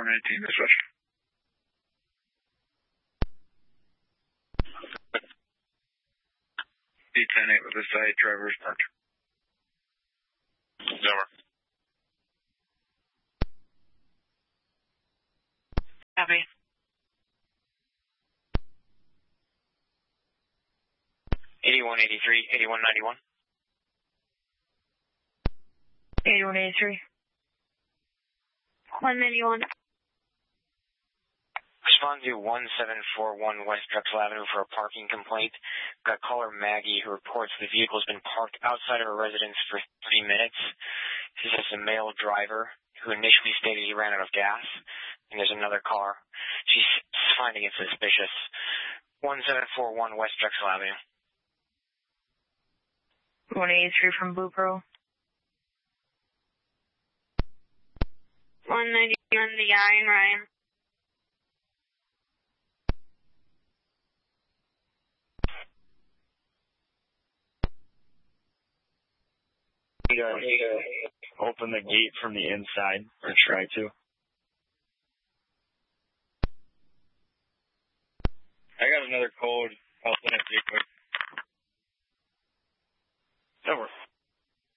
119, dispatch. D10-8 with the site, driver's parked. Over. Copy. $81.83, $81.91. 8183. 191. Respond to 1741 West Drexel Avenue for a parking complaint. Got caller Maggie who reports the vehicle has been parked outside of her residence for 3 minutes. She says a male driver who initially stated he ran out of gas. And there's another car. She's finding it suspicious. 1741 West Drexel Avenue. 183 from Blue Pearl. 191, the Iron Ryan. Open the gate from the inside, or try to. I got another code. I'll send it to you quick.